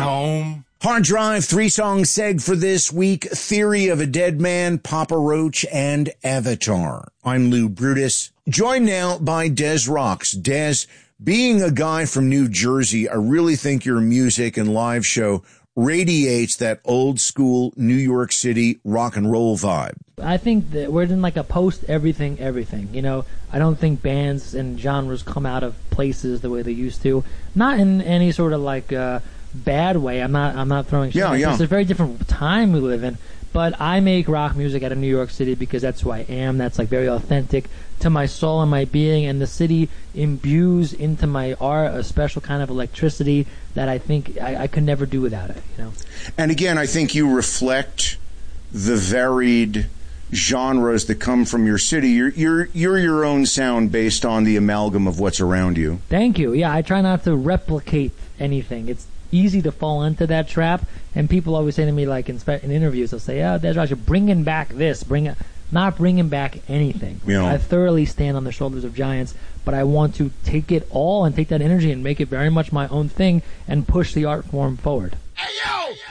home. Hard Drive, 3-song seg for this week: Theory of a Dead Man, Papa Roach, and Avatar. I'm Lou Brutus, joined now by Des Rocks. Des, being a guy from New Jersey, I really think your music and live show radiates that old school New York City rock and roll vibe. I think that we're in like a post everything. You know, I don't think bands and genres come out of places the way they used to. Not in any sort of like bad way. I'm not throwing shit. Yeah. It's a very different time we live in. But I make rock music out of New York City because that's who I am. That's like very authentic to my soul and my being, and the city imbues into my art a special kind of electricity that I think I could never do without it. You know. And again, I think you reflect the varied genres that come from your city. You're your own sound based on the amalgam of what's around you. Thank you. Yeah, I try not to replicate anything. It's easy to fall into that trap, and people always say to me, like in interviews, they'll say, "Oh, Des Rock, you're bringing back this, not bringing back anything." Yeah. I thoroughly stand on the shoulders of giants, but I want to take it all and take that energy and make it very much my own thing and push the art form forward.